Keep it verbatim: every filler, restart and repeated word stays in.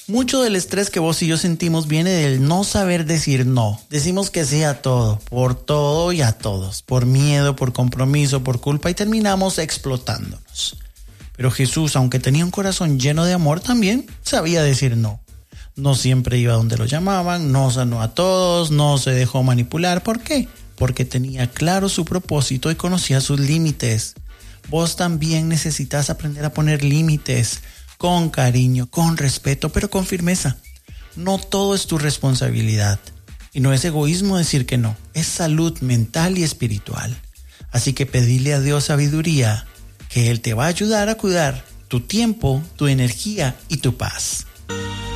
Mucho del estrés que vos y yo sentimos viene del no saber decir no. Decimos que sí a todo, por todo y a todos, por miedo, por compromiso, por culpa y terminamos explotándonos. Pero Jesús, aunque tenía un corazón lleno de amor, también sabía decir no. No siempre iba donde lo llamaban, no sanó a todos, no se dejó manipular. ¿Por qué? Porque tenía claro su propósito y conocía sus límites. Vos también necesitas aprender a poner límites. Con cariño, con respeto, pero con firmeza. No todo es tu responsabilidad. Y no es egoísmo decir que no. Es salud mental y espiritual. Así que pedile a Dios sabiduría, que Él te va a ayudar a cuidar tu tiempo, tu energía y tu paz.